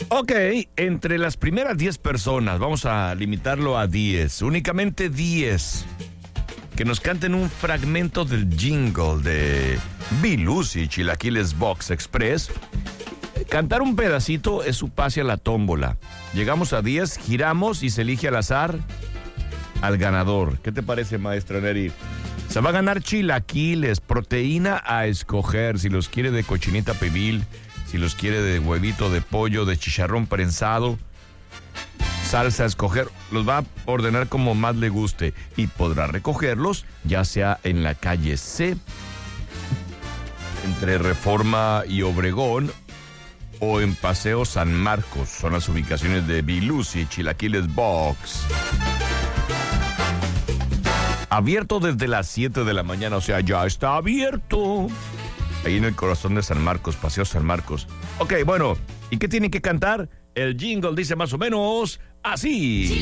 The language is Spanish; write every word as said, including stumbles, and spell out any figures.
Ok, entre las primeras diez personas, vamos a limitarlo a diez, únicamente diez, que nos canten un fragmento del jingle de Bilus y Chilaquiles Box Express. Cantar un pedacito es su pase a la tómbola. Llegamos a diez, giramos y se elige al azar al ganador. ¿Qué te parece, maestra Neri? Se va a ganar chilaquiles, proteína a escoger, si los quiere de cochinita pibil, si los quiere de huevito de pollo, de chicharrón prensado, salsa a escoger, los va a ordenar como más le guste y podrá recogerlos ya sea en la calle C, entre Reforma y Obregón, o en Paseo San Marcos. Son las ubicaciones de Bilus y Chilaquiles Box. Abierto desde las siete de la mañana, o sea, ya está abierto. Ahí en el corazón de San Marcos, Paseo San Marcos. Ok, bueno, ¿y qué tienen que cantar? El jingle dice más o menos así.